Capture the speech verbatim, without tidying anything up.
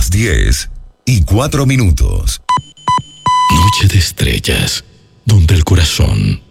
las diez y cuatro minutos. Noche de estrellas, donde el corazón